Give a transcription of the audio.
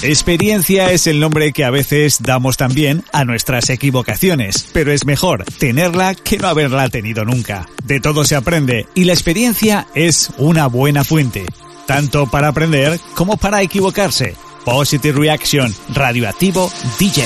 Experiencia es el nombre que a veces damos también a nuestras equivocaciones, pero es mejor tenerla que no haberla tenido nunca. De todo se aprende y la experiencia es una buena fuente, tanto para aprender como para equivocarse. Positive Reaction, Radioactivo DJ.